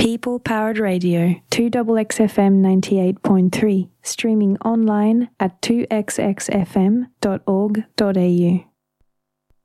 People Powered Radio, 2XXFM 98.3, streaming online at 2xxfm.org.au.